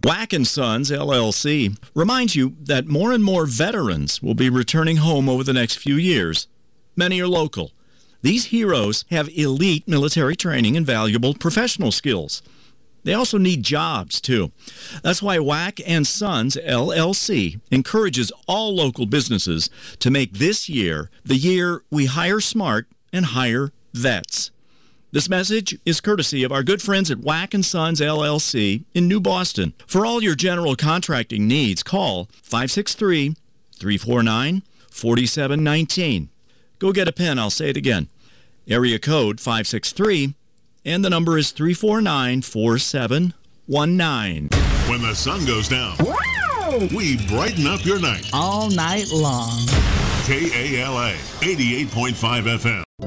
Wack & Sons, LLC, reminds you that more and more veterans will be returning home over the next few years. Many are local. These heroes have elite military training and valuable professional skills. They also need jobs, too. That's why Wack & Sons, LLC, encourages all local businesses to make this year the year we hire smart and hire vets. This message is courtesy of our good friends at Wack & Sons, LLC in New Boston. For all your general contracting needs, call 563-349-4719. Go get a pen. I'll say it again. Area code 563, and the number is 349-4719. When the sun goes down, we brighten up your night. All night long. KALA 88.5 FM.